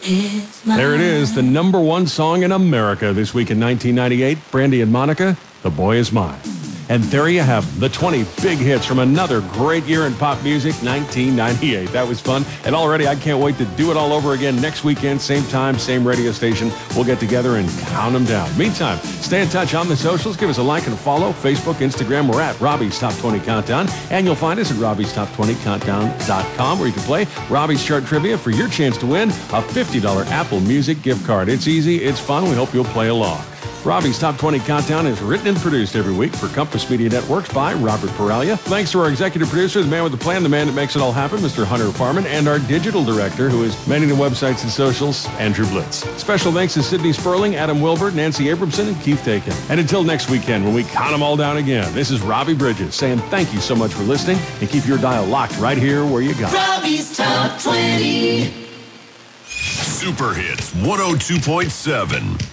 There it is, the number one song in America this week in 1998. Brandy and Monica, The Boy Is Mine. And there you have the 20 big hits from another great year in pop music, 1998. That was fun. And already I can't wait to do it all over again next weekend, same time, same radio station. We'll get together and count them down. Meantime, stay in touch on the socials. Give us a like and a follow. Facebook, Instagram, we're at Robbie's Top 20 Countdown. And you'll find us at Robbie'sTop20Countdown.com, where you can play Robbie's Chart Trivia for your chance to win a $50 Apple Music gift card. It's easy. It's fun. We hope you'll play along. Robbie's Top 20 Countdown is written and produced every week for Compass Media Networks by Robert Paralia. Thanks to our executive producer, the man with the plan, the man that makes it all happen, Mr. Hunter Farman, and our digital director, who is manning the websites and socials, Andrew Blitz. Special thanks to Sydney Sperling, Adam Wilbert, Nancy Abramson, and Keith Dakin. And until next weekend, when we count them all down again, this is Robbie Bridges saying thank you so much for listening, and keep your dial locked right here where you got it. Robbie's Top 20. Super Hits 102.7.